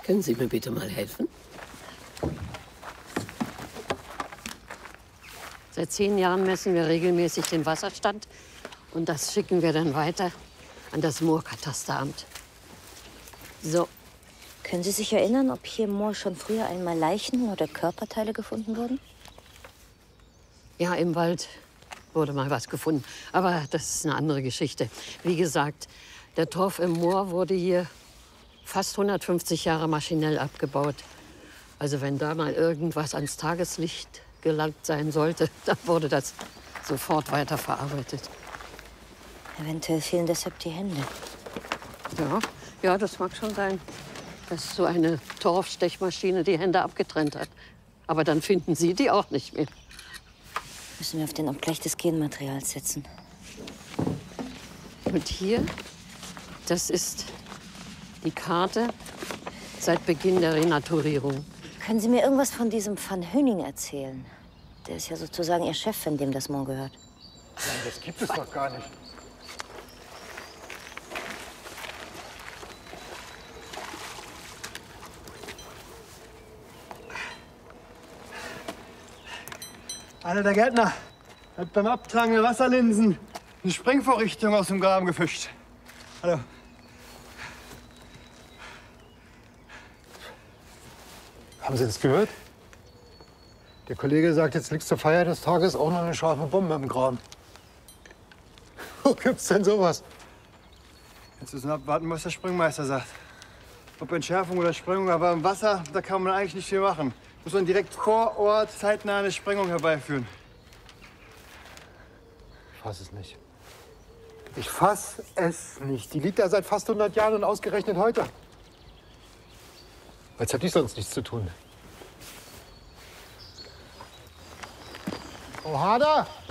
Können Sie mir bitte mal helfen? Seit 10 Jahren messen wir regelmäßig den Wasserstand und das schicken wir dann weiter an das Moorkatasteramt. So. Können Sie sich erinnern, ob hier im Moor schon früher einmal Leichen oder Körperteile gefunden wurden? Ja, im Wald wurde mal was gefunden. Aber das ist eine andere Geschichte. Wie gesagt, der Torf im Moor wurde hier fast 150 Jahre maschinell abgebaut. Also wenn da mal irgendwas ans Tageslicht gelangt sein sollte, dann wurde das sofort weiterverarbeitet. Eventuell fehlen deshalb die Hände. Ja, das mag schon sein, dass so eine Torfstechmaschine die Hände abgetrennt hat. Aber dann finden Sie die auch nicht mehr. Müssen wir auf den Abgleich des Genmaterials setzen. Und hier, das ist die Karte seit Beginn der Renaturierung. Können Sie mir irgendwas von diesem Van Hüning erzählen? Der ist ja sozusagen Ihr Chef, von dem das Moor gehört. Nein, das gibt es doch gar nicht. Einer der Gärtner hat beim Abtragen der Wasserlinsen eine Sprengvorrichtung aus dem Graben gefischt. Hallo. Haben Sie das gehört? Der Kollege sagt, jetzt liegt zur Feier des Tages auch noch eine scharfe Bombe im Graben. Wo gibt's denn sowas? Jetzt müssen wir abwarten, was der Sprengmeister sagt. Ob Entschärfung oder Sprengung, aber im Wasser, da kann man eigentlich nicht viel machen. Muss man direkt vor Ort zeitnah eine Sprengung herbeiführen. Ich fass es nicht. Ich fass es nicht. Die liegt da seit fast 100 Jahren und ausgerechnet heute. Jetzt hat die sonst nichts zu tun. Oh, Hader!